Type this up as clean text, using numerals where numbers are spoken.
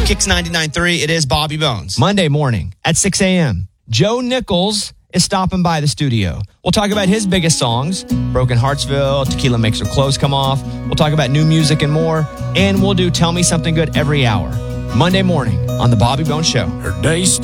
Kicks 99.3, it is Bobby Bones. Monday morning at 6 a.m., Joe Nichols is stopping by the studio. We'll talk about his biggest songs, Broken Heartsville, Tequila Makes Her Clothes Come Off. We'll talk about new music and more, and we'll do Tell Me Something Good every hour. Monday morning on The Bobby Bones Show. Her days